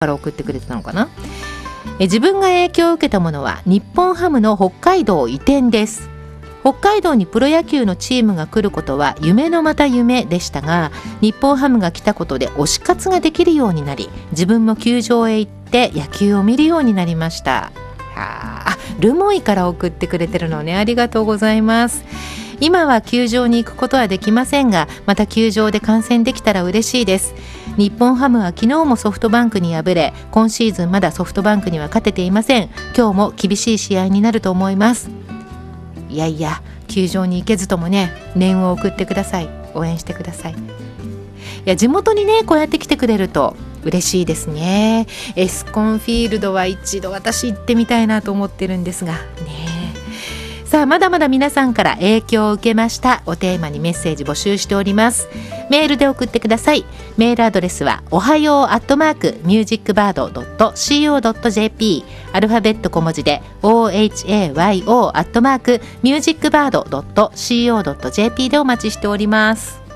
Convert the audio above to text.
から送ってくれてたのかな。自分が影響を受けたものは日本ハムの北海道移転です。北海道にプロ野球のチームが来ることは夢のまた夢でしたが、日本ハムが来たことで推し活ができるようになり、自分も球場へ行って野球を見るようになりました。ルモイから送ってくれてるのね、ありがとうございます。今は球場に行くことはできませんが、また球場で観戦できたら嬉しいです。日本ハムは昨日もソフトバンクに敗れ、今シーズンまだソフトバンクには勝てていません。今日も厳しい試合になると思います。いやいや、球場に行けずともね、念を送ってください。応援してください。いや、地元にねこうやって来てくれると嬉しいですね。エスコンフィールドは一度私行ってみたいなと思ってるんですがね。さあ、まだまだ皆さんから影響を受けましたをテーマにメッセージ募集しております。メールで送ってください。メールアドレスはおはよう@musicbird.co.jp、 アルファベット小文字で ohayo@musicbird.co.jp でお待ちしております。